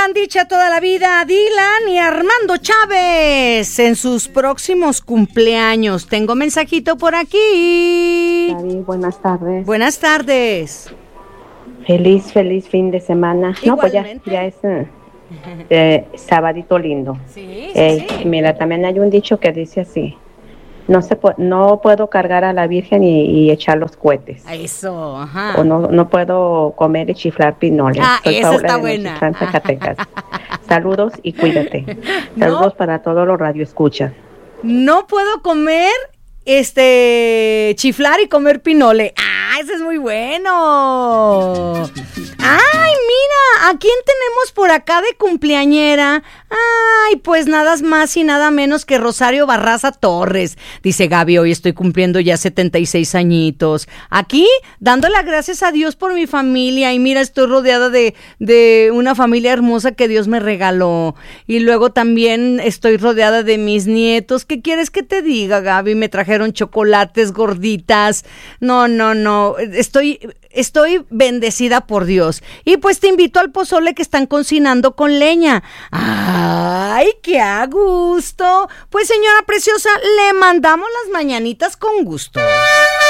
tengan dicha toda la vida Dylan y Armando Chávez en sus próximos cumpleaños. Tengo mensajito por aquí. David, buenas tardes. Buenas tardes. Feliz fin de semana. Igualmente. No, pues ya es sabadito lindo. Sí. Mira, también hay un dicho que dice así: no puedo cargar a la Virgen y echar los cohetes. Eso, ajá. O no puedo comer y chiflar pinoles. Soy esa Paula está de buena. Nochitlán, Zacatecas. Saludos y cuídate. Saludos para todos los radioescuchas. No puedo comer, chiflar y comer pinole. Ese es muy bueno. Ay, mira, ¿a quién tenemos por acá de cumpleañera? Ay, pues nada más y nada menos que Rosario Barraza Torres. Dice Gaby, hoy estoy cumpliendo ya 76 añitos. Aquí, dándole las gracias a Dios por mi familia. Y mira, estoy rodeada de una familia hermosa que Dios me regaló. Y luego también estoy rodeada de mis nietos. ¿Qué quieres que te diga, Gaby? Me trajeron chocolates, gorditas. No. Estoy bendecida por Dios. Y pues te invito al pozole que están cocinando con leña. ¡Ay, qué a gusto! Pues señora preciosa, le mandamos las mañanitas con gusto.